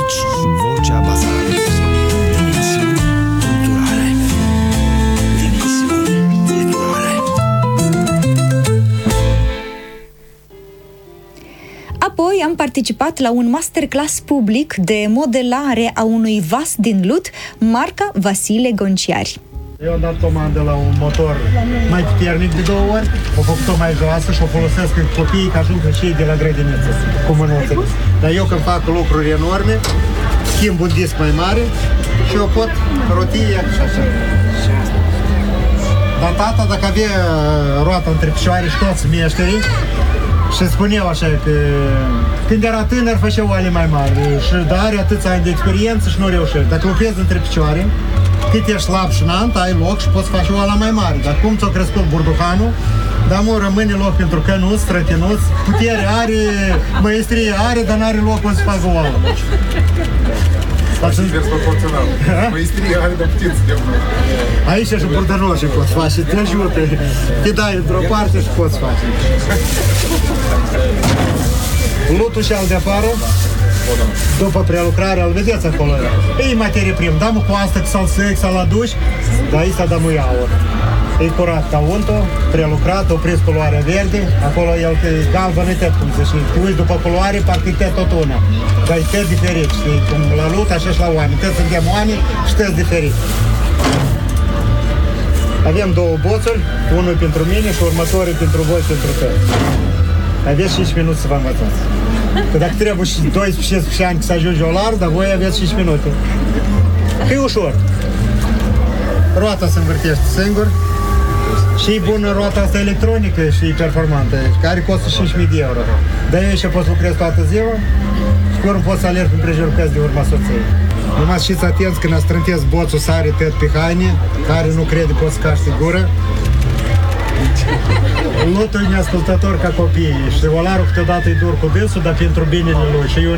Aici, Vocea Basarabului. Dimensiuni culturale. Dimensiuni culturale. Apoi am participat la un masterclass public de modelare a unui vas din lut, marca Vasile Gonciari. Eu am dat comandă la un motor mai puternic de 2 ori, o făcut-o mai joasă și o folosesc copiii ca ajung și ei de la grădiniță, cu mânuțele. Dar eu când fac lucruri enorme, schimb un disc mai mare și eu pot roti și așa. Dar tata, dacă avea roata între picioare și toți meșterii, și spuneau așa că când era tânăr făcea oale mai mari și dar are atâția ani de experiență și nu reușește. Dacă lucrezi între picioare, cât ești slab și înalt, ai loc și poți face oala mai mare. Dar cum ți-a crescut burduhanul, dar mă rămâne loc pentru cănuți, strătinuți, putere are, măestrie are, dar n-are loc să facă oala. Așa invers proporțional. Măestrie are, dar puteți de mult. Aici și burdănoșii poți face, te ajută. Te dai într-o parte și poți face. Lutul și al de afară, după prelucrare, îl vedeți acolo. E materie primă, dăm cu asta, că să-l sec, să-l aduci, dar aici dăm o iaur. E curat ca untul, prelucrat, opresc culoarea verde, acolo el e galben, e tot cum se știe. Te uiți după culoare, parcă e tot una. Dar e tot diferit, știi, cum la lut, așa și la oameni. Toți suntem oameni și toți diferit. Avem 2 boțuri, unul pentru mine și următorul pentru voi, pentru toți. Aveți 5 minute să vă învățați. Că dacă trebuie și 12-16 ani să ajungi olar, dar voi aveți 5 minute. Că e ușor. Roata se învârtește singur. Și e bună roata asta electronică și e performantă, care costă 5.000 de euro. Dar eu și poți lucrez toată ziua și pe urmă poți să alergi prin prejurul căzi de urma soției. Numai știți atenți când strântezi boțul, sare tot pe haine, care nu crede poți să caște gură. Lutul e neascultător ca copiii și olarul câteodată e dur cu dânsul, dar pentru binele lui. Și eu